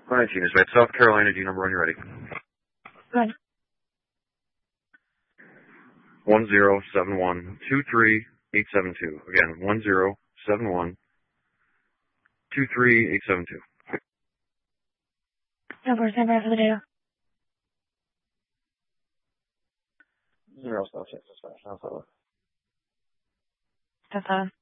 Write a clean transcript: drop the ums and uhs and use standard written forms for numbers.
19 is right. South Carolina, D number when you're ready. Good. 1071-23872. Again, 1071-23872. Number, stand by for the data. 0 South Texas, 5. That's